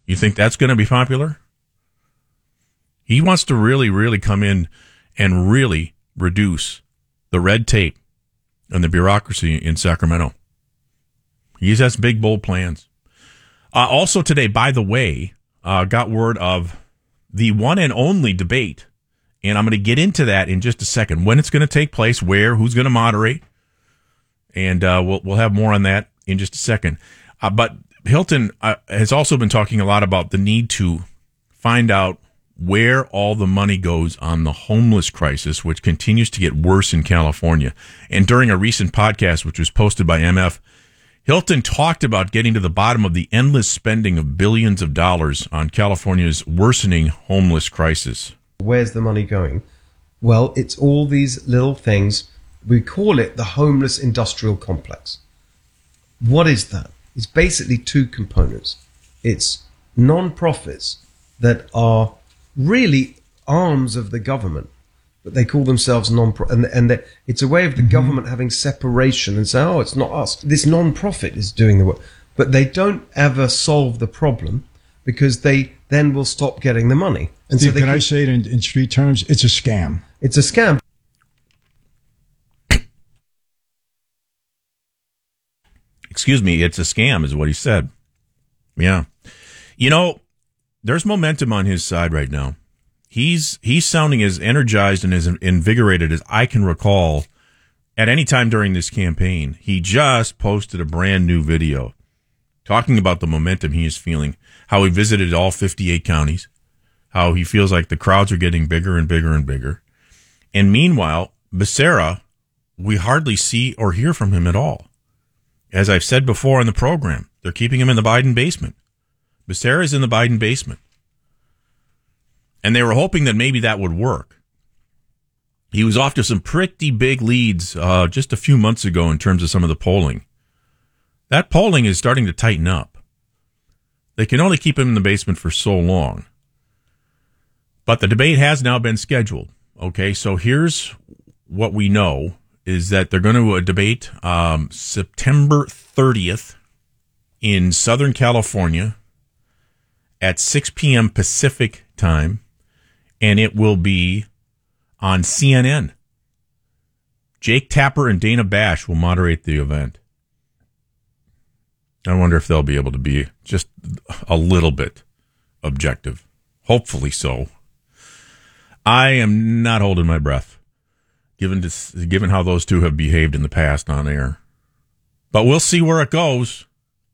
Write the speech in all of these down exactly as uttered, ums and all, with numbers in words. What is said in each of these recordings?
You think that's going to be popular? He wants to really, really come in and really reduce the red tape and the bureaucracy in Sacramento. He has big, bold plans. Uh, also today, by the way, uh, got word of the one and only debate, and I'm going to get into that in just a second. When it's going to take place, where, who's going to moderate, and uh, we'll we'll have more on that in just a second. Uh, but Hilton uh, has also been talking a lot about the need to find out where all the money goes on the homeless crisis, which continues to get worse in California. And during a recent podcast, which was posted by M F, Hilton talked about getting to the bottom of the endless spending of billions of dollars on California's worsening homeless crisis. Where's the money going? Well, it's all these little things. We call it the homeless industrial complex. What is that? It's basically two components. It's non-profits that are really arms of the government, but they call themselves non-profit, and, and it's a way of the mm-hmm. government having separation and saying, oh, it's not us. This non-profit is doing the work. But they don't ever solve the problem because they then will stop getting the money. And Steve, so they can can, I say it in, in street terms? It's a scam. It's a scam. Excuse me, it's a scam is what he said. Yeah. You know, there's momentum on his side right now. He's he's sounding as energized and as invigorated as I can recall at any time during this campaign. He just posted a brand new video talking about the momentum he is feeling, how he visited all fifty-eight counties, how he feels like the crowds are getting bigger and bigger and bigger. And meanwhile, Becerra, we hardly see or hear from him at all. As I've said before in the program, they're keeping him in the Biden basement. Becerra is in the Biden basement. And they were hoping that maybe that would work. He was off to some pretty big leads uh, just a few months ago in terms of some of the polling. That polling is starting to tighten up. They can only keep him in the basement for so long. But the debate has now been scheduled. Okay, so here's what we know, is that they're going to uh, debate um, September thirtieth in Southern California at six p.m. Pacific time, and it will be on C N N. Jake Tapper and Dana Bash will moderate the event. I wonder if they'll be able to be just a little bit objective. Hopefully so. I am not holding my breath, given to, given how those two have behaved in the past on air. But we'll see where it goes.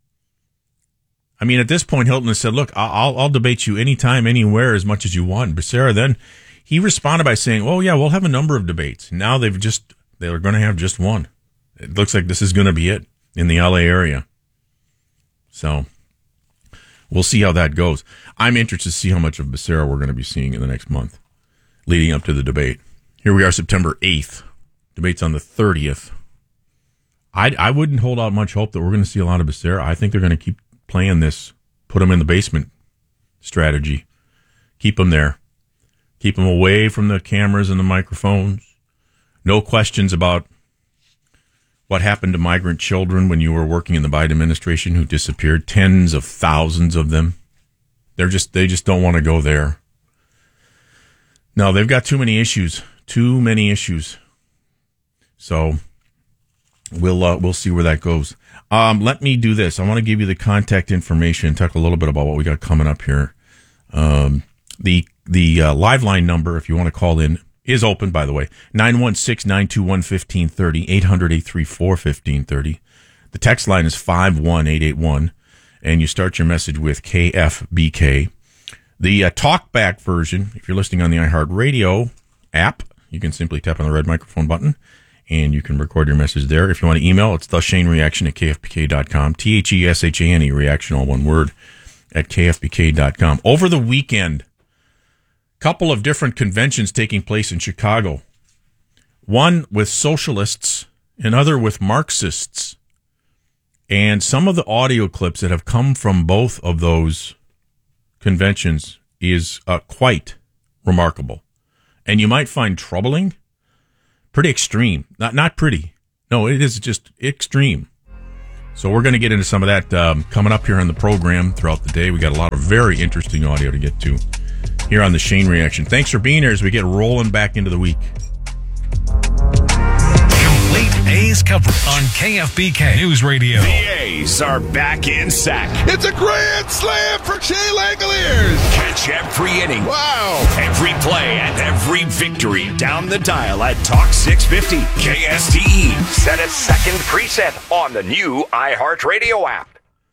I mean, at this point, Hilton has said, look, I'll, I'll debate you anytime, anywhere, as much as you want. Becerra then, he responded by saying, oh, yeah, we'll have a number of debates. Now they've just, they're going to have just one. It looks like this is going to be it in the L A area. So we'll see how that goes. I'm interested to see how much of Becerra we're going to be seeing in the next month leading up to the debate. Here we are, September eighth. Debate's on the thirtieth. I I wouldn't hold out much hope that we're going to see a lot of Becerra. I think they're going to keep playing this, put him in the basement strategy. Keep him there. Keep him away from the cameras and the microphones. No questions about what happened to migrant children when you were working in the Biden administration who disappeared, tens of thousands of them. They're just they just don't want to go there. No, they've got too many issues. Too many issues. So we'll uh, we'll see where that goes. Um, let me do this. I want to give you the contact information and talk a little bit about what we got coming up here. Um, the the uh, live line number, if you want to call in, is open, by the way. nine one six, nine two one, one five three zero, eight hundred, eight three four, one five three zero. The text line is five one eight eight one, and you start your message with K F B K. The uh, talkback version, if you're listening on the iHeartRadio app, you can simply tap on the red microphone button, and you can record your message there. If you want to email, it's the Shane Reaction at K F B K dot com. T H E S H A N E, reaction, all one word, at K F B K dot com. Over the weekend, couple of different conventions taking place in Chicago. One with socialists, another with Marxists. And some of the audio clips that have come from both of those conventions is uh, quite remarkable. And you might find troubling, pretty extreme. Not not pretty. No, it is just extreme. So we're going to get into some of that um, coming up here on the program throughout the day. We got a lot of very interesting audio to get to here on the Shane Reaction. Thanks for being here as we get rolling back into the week. Complete A's coverage on K F B K News Radio. The A's are back in sack. It's a grand slam for Shea Langoliers. Catch every inning. Wow. Every play and every victory down the dial at Talk six fifty K S T E. Set a second preset on the new iHeartRadio app.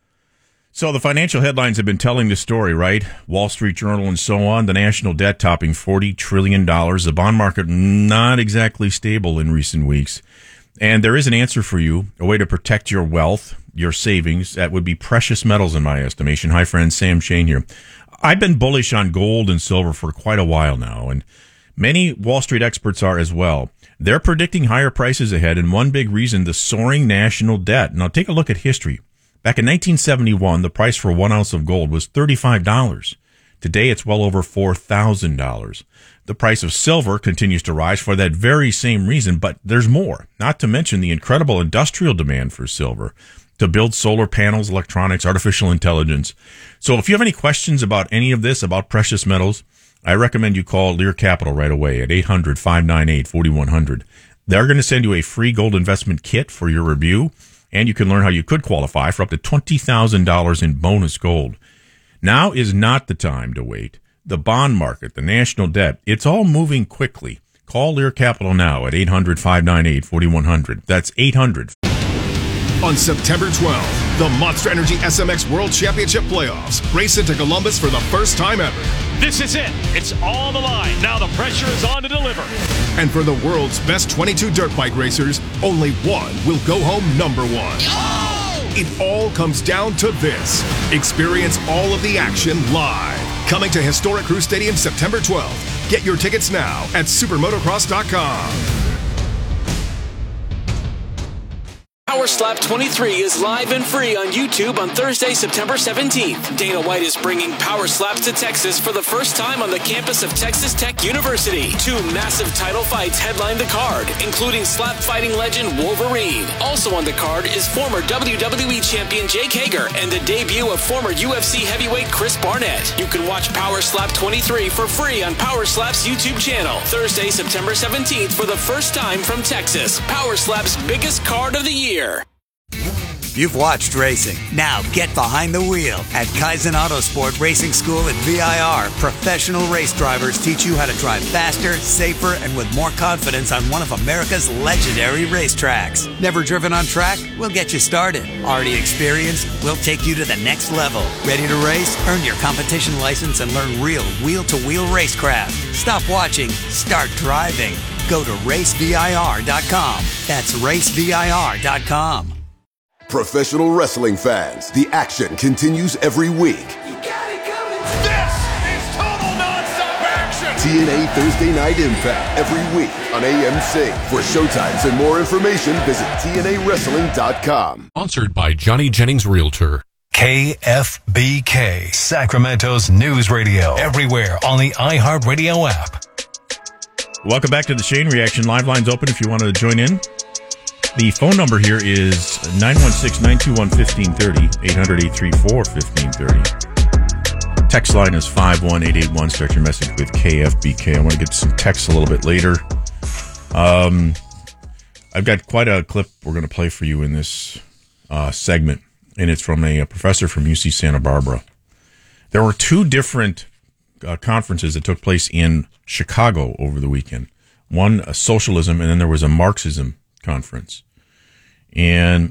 So the financial headlines have been telling the story, right? Wall Street Journal and so on. The national debt topping forty trillion dollars. The bond market not exactly stable in recent weeks. And there is an answer for you, a way to protect your wealth, your savings. That would be precious metals in my estimation. Hi, friends. Sam Shane here. I've been bullish on gold and silver for quite a while now, and many Wall Street experts are as well. They're predicting higher prices ahead, and one big reason, the soaring national debt. Now, take a look at history. Back in nineteen seventy-one, the price for one ounce of gold was thirty-five dollars. Today, it's well over four thousand dollars. The price of silver continues to rise for that very same reason, but there's more, not to mention the incredible industrial demand for silver to build solar panels, electronics, artificial intelligence. So if you have any questions about any of this, about precious metals, I recommend you call Lear Capital right away at eight hundred, five nine eight, four one zero zero. They're going to send you a free gold investment kit for your review, and you can learn how you could qualify for up to twenty thousand dollars in bonus gold. Now is not the time to wait. The bond market, the national debt, it's all moving quickly. Call Lear Capital now at eight hundred, five nine eight, four one zero zero. That's eight hundred. On September twelfth, the Monster Energy S M X World Championship Playoffs race into Columbus for the first time ever. This is it. It's on the line. Now the pressure is on to deliver. And for the world's best twenty-two dirt bike racers, only one will go home number one. Oh! It all comes down to this. Experience all of the action live. Coming to historic Crew Stadium September twelfth. Get your tickets now at supermotocross dot com. Power Slap twenty-three is live and free on YouTube on Thursday, September seventeenth. Dana White is bringing Power Slaps to Texas for the first time on the campus of Texas Tech University. Two massive title fights headline the card, including slap fighting legend Wolverine. Also on the card is former W W E champion Jake Hager and the debut of former U F C heavyweight Chris Barnett. You can watch Power Slap twenty-three for free on Power Slap's YouTube channel. Thursday, September seventeenth for the first time from Texas. Power Slap's biggest card of the year. You've watched racing. Now get behind the wheel. At Kaizen Autosport Racing School at V I R, professional race drivers teach you how to drive faster, safer, and with more confidence on one of America's legendary racetracks. Never driven on track? We'll get you started. Already experienced? We'll take you to the next level. Ready to race? Earn your competition license and learn real wheel-to-wheel racecraft. Stop watching. Start driving. Go to race V I R dot com. That's race V I R dot com. Professional wrestling fans, the action continues every week. You got it coming. This is total nonstop action. T N A Thursday Night Impact every week on A M C. For showtimes and more information, visit T N A wrestling dot com. Sponsored by Johnny Jennings Realtor. K F B K, Sacramento's news radio. Everywhere on the iHeartRadio app. Welcome back to the Shane Reaction. Live lines open if you want to join in. The phone number here is nine one six, nine two one, one five three zero, eight hundred, eight three four, one five three zero. Text line is five one eight eight one. Start your message with K F B K. I want to get some texts a little bit later. Um, I've got quite a clip we're going to play for you in this uh, segment, and it's from a, a professor from U C Santa Barbara. There were two different uh, conferences that took place in Chicago over the weekend. One, a socialism, and then there was a Marxism conference. And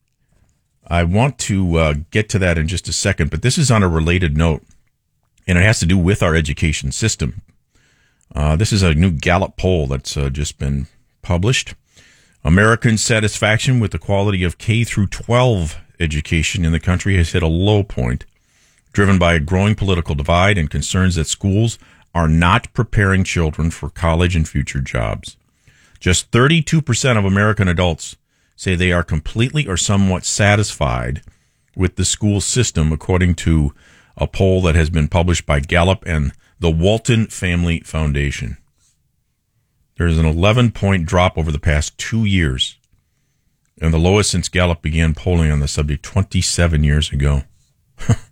I want to uh, get to that in just a second, but this is on a related note, and it has to do with our education system. Uh, this is a new Gallup poll that's uh, just been published. American satisfaction with the quality of K through twelve education in the country has hit a low point, driven by a growing political divide and concerns that schools are not preparing children for college and future jobs. Just thirty-two percent of American adults say they are completely or somewhat satisfied with the school system, according to a poll that has been published by Gallup and the Walton Family Foundation. There's an eleven-point drop over the past two years and the lowest since Gallup began polling on the subject twenty-seven years ago.